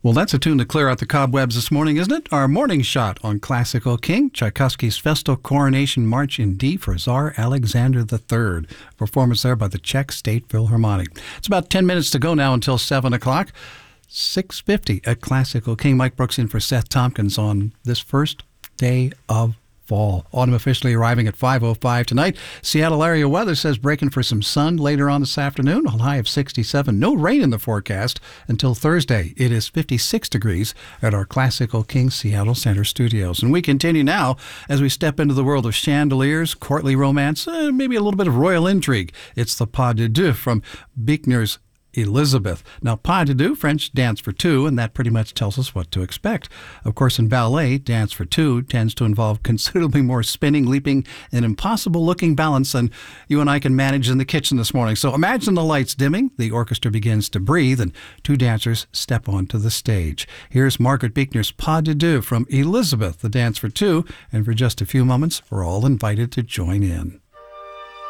Well, that's a tune to clear out the cobwebs this morning, isn't it? Our morning shot on Classical King, Tchaikovsky's Festal Coronation March in D for Tsar Alexander III. Performance there by the Czech State Philharmonic. It's about 10 minutes to go now until 7 o'clock. 6:50 at Classical King. Mike Brooks in for Seth Tompkins on this first day of fall. Autumn officially arriving at 5:05 tonight. Seattle area weather says breaking for some sun later on this afternoon. A high of 67. No rain in the forecast until Thursday. It is 56 degrees at our Classical King Seattle Center studios. And we continue now as we step into the world of chandeliers, courtly romance, maybe a little bit of royal intrigue. It's the Pas de Deux from Bichner's Elizabeth. Now, pas de deux, French dance for two, and that pretty much tells us what to expect. Of course, in ballet, dance for two tends to involve considerably more spinning, leaping, and impossible-looking balance than you and I can manage in the kitchen this morning. So imagine the lights dimming, the orchestra begins to breathe, and two dancers step onto the stage. Here's Margaret Bichner's Pas de deux from Elizabeth, the dance for two, and for just a few moments, we're all invited to join in.